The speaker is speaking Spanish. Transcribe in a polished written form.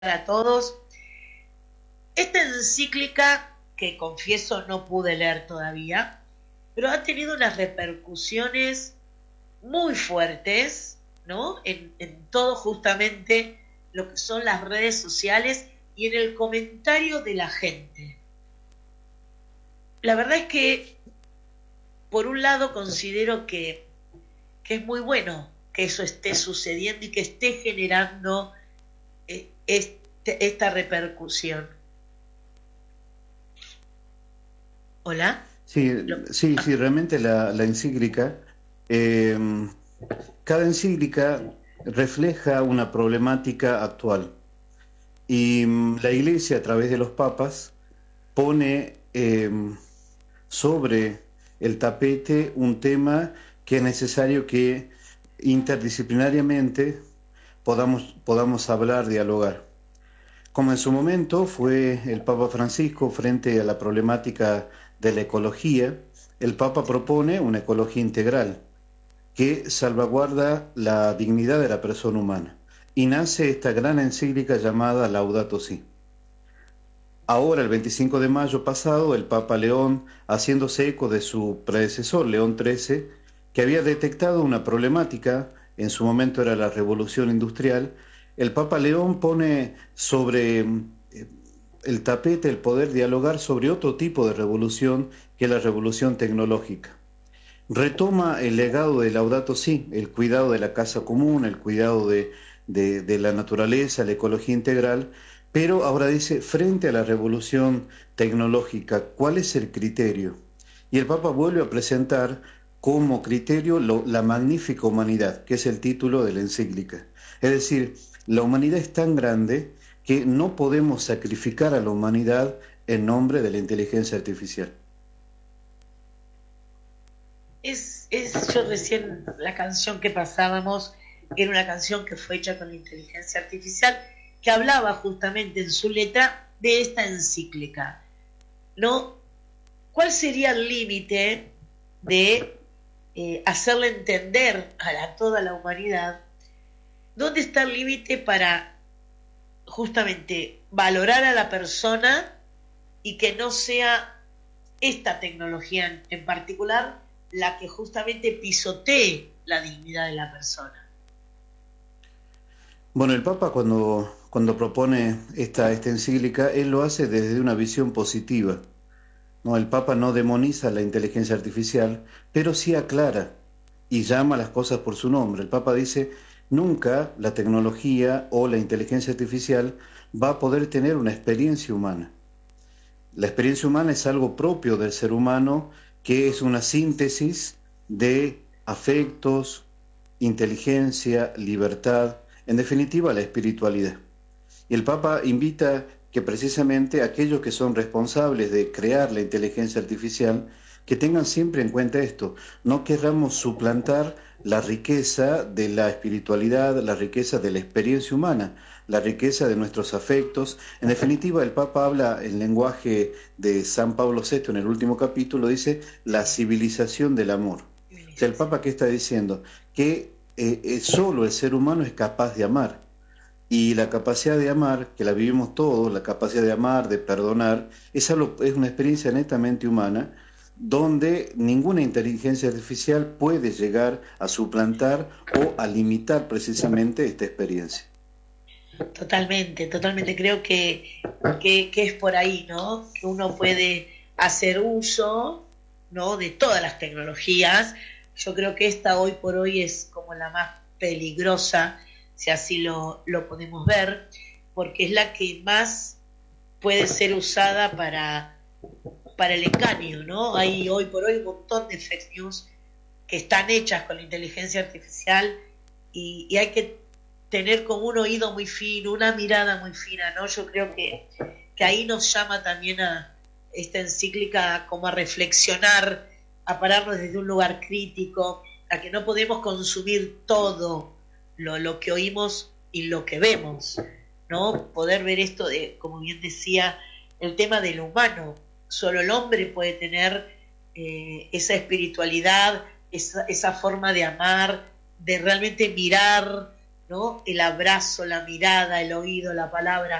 a todos. Esta encíclica, que confieso no pude leer todavía, pero ha tenido unas repercusiones muy fuertes, ¿no? En todo justamente lo que son las redes sociales y en el comentario de la gente. La verdad es que, por un lado, considero que es muy bueno que eso esté sucediendo y que esté generando esta repercusión. ¿Hola? Sí, sí, realmente la encíclica, eh, cada encíclica refleja una problemática actual y la Iglesia a través de los papas pone sobre el tapete un tema que es necesario que interdisciplinariamente podamos hablar, dialogar. Como en su momento fue el Papa Francisco frente a la problemática de la ecología, el Papa propone una ecología integral que salvaguarda la dignidad de la persona humana. Y nace esta gran encíclica llamada Laudato Si. Ahora, el 25 de mayo pasado, el Papa León, haciéndose eco de su predecesor, León XIII, que había detectado una problemática, en su momento era la revolución industrial, el Papa León pone sobre el tapete el poder dialogar sobre otro tipo de revolución, que es la revolución tecnológica. Retoma el legado de Laudato Si, el cuidado de la casa común, el cuidado de la naturaleza, la ecología integral, pero ahora dice, frente a la revolución tecnológica, ¿cuál es el criterio? Y el Papa vuelve a presentar como criterio la magnífica humanidad, que es el título de la encíclica. Es decir, la humanidad es tan grande que no podemos sacrificar a la humanidad en nombre de la inteligencia artificial. Yo recién, la canción que pasábamos era una canción que fue hecha con la inteligencia artificial, que hablaba justamente en su letra de esta encíclica, ¿no? ¿Cuál sería el límite de hacerle entender a toda la humanidad dónde está el límite para justamente valorar a la persona y que no sea esta tecnología en particular la que justamente pisotee la dignidad de la persona? Bueno, el Papa cuando propone esta encíclica, él lo hace desde una visión positiva. No, el Papa no demoniza la inteligencia artificial, pero sí aclara y llama las cosas por su nombre. El Papa dice, nunca la tecnología o la inteligencia artificial va a poder tener una experiencia humana. La experiencia humana es algo propio del ser humano, que es una síntesis de afectos, inteligencia, libertad, en definitiva la espiritualidad. Y el Papa invita que precisamente aquellos que son responsables de crear la inteligencia artificial, que tengan siempre en cuenta esto, no querramos suplantar la riqueza de la espiritualidad, la riqueza de la experiencia humana, la riqueza de nuestros afectos. En definitiva, el Papa habla en lenguaje de San Pablo VI en el último capítulo, dice la civilización del amor. O sea, el Papa, ¿qué está diciendo? Que solo el ser humano es capaz de amar. Y la capacidad de amar, que la vivimos todos, la capacidad de amar, de perdonar, es una experiencia netamente humana, donde ninguna inteligencia artificial puede llegar a suplantar o a limitar precisamente esta experiencia. Totalmente, totalmente. Creo que es por ahí, ¿no? Que uno puede hacer uso, ¿no?, de todas las tecnologías. Yo creo que esta hoy por hoy es como la más peligrosa, si así lo podemos ver, porque es la que más puede ser usada para el engaño, ¿no? Hay hoy por hoy un montón de fake news que están hechas con la inteligencia artificial y hay que tener como un oído muy fino, una mirada muy fina, ¿no? Yo creo que ahí nos llama también a esta encíclica como a reflexionar, a pararnos desde un lugar crítico, a que no podemos consumir todo lo que oímos y lo que vemos, ¿no? Poder ver esto de, como bien decía, el tema del humano. Solo el hombre puede tener esa espiritualidad, esa forma de amar, de realmente mirar, ¿no? El abrazo, la mirada, el oído, la palabra,